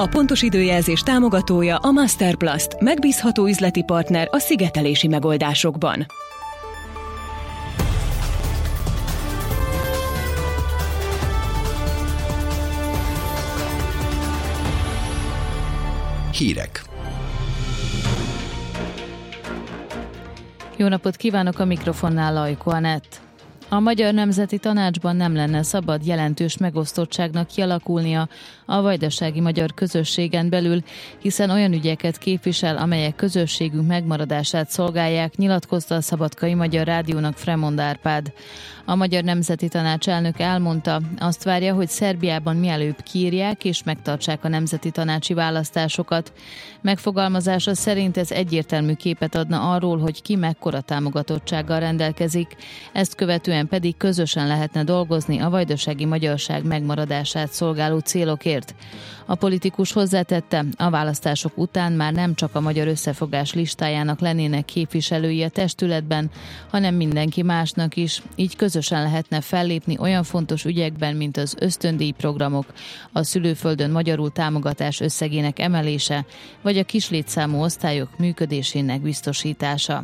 A pontos időjelzés támogatója a Masterplast, megbízható üzleti partner a szigetelési megoldásokban. Hírek. Jó napot kívánok, a mikrofonnál Lajko Anett. A Magyar Nemzeti Tanácsban nem lenne szabad jelentős megosztottságnak kialakulnia a vajdasági magyar közösségen belül, hiszen olyan ügyeket képvisel, amelyek közösségünk megmaradását szolgálják, nyilatkozta a Szabadkai Magyar Rádiónak Fremond Árpád. A Magyar Nemzeti Tanács elnöke elmondta, azt várja, hogy Szerbiában mielőbb kiírják és megtartsák a nemzeti tanácsi választásokat. Megfogalmazása szerint ez egyértelmű képet adna arról, hogy ki mekkora támogatottsággal rendelkezik, ezt követően pedig közösen lehetne dolgozni a vajdasági magyarság megmaradását szolgáló célokért. A politikus hozzátette, a választások után már nem csak a Magyar Összefogás listájának lennének képviselői a testületben, hanem mindenki másnak is, így közösen lehetne fellépni olyan fontos ügyekben, mint az ösztöndíjprogramok, a szülőföldön magyarul támogatás összegének emelése, vagy a kislétszámú osztályok működésének biztosítása.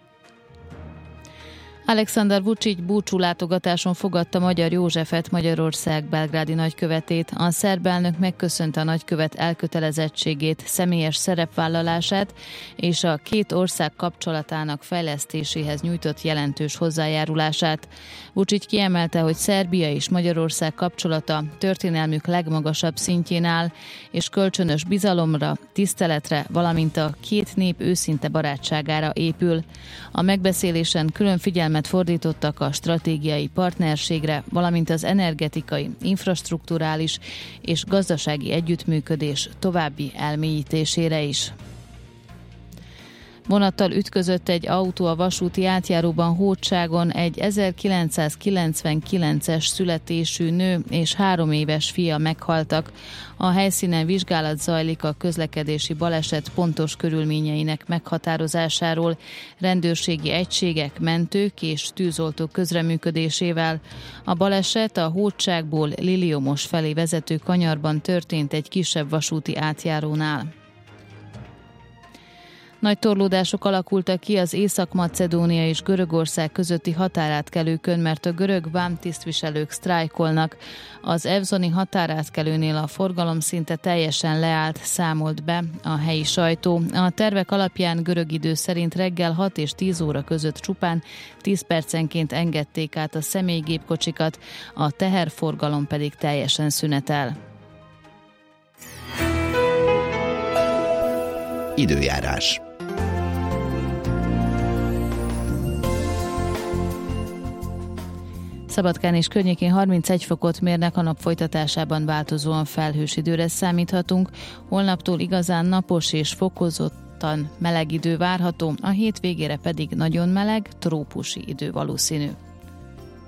Alexander Vučić búcsúlátogatáson fogadta Magyar Józsefet, Magyarország belgrádi nagykövetét. A szerb elnök megköszönte a nagykövet elkötelezettségét, személyes szerepvállalását és a két ország kapcsolatának fejlesztéséhez nyújtott jelentős hozzájárulását. Vučić kiemelte, hogy Szerbia és Magyarország kapcsolata történelmük legmagasabb szintjén áll, és kölcsönös bizalomra, tiszteletre, valamint a két nép őszinte barátságára épül. A megbeszélésen külön figyelmet fordítottak a stratégiai partnerségre, valamint az energetikai, infrastrukturális és gazdasági együttműködés további elmélyítésére is. Vonattal ütközött egy autó a vasúti átjáróban Hódságon, egy 1999-es születésű nő és 3 éves fia meghaltak. A helyszínen vizsgálat zajlik a közlekedési baleset pontos körülményeinek meghatározásáról, rendőrségi egységek, mentők és tűzoltók közreműködésével. A baleset a Hódságból Liliomos felé vezető kanyarban történt egy kisebb vasúti átjárónál. Nagy torlódások alakultak ki az Észak-Macedónia és Görögország közötti határátkelőkön, mert a görög vámtisztviselők sztrájkolnak. Az Evzoni határátkelőnél a forgalom szinte teljesen leállt, számolt be a helyi sajtó. A tervek alapján görög idő szerint reggel 6 és 10 óra között csupán 10 percenként engedték át a személygépkocsikat, a teherforgalom pedig teljesen szünetel. Időjárás. Szabadkán és környékén 31 fokot mérnek, a nap folytatásában változóan felhős időre számíthatunk. Holnaptól igazán napos és fokozottan meleg idő várható, a hét végére pedig nagyon meleg, trópusi idő valószínű.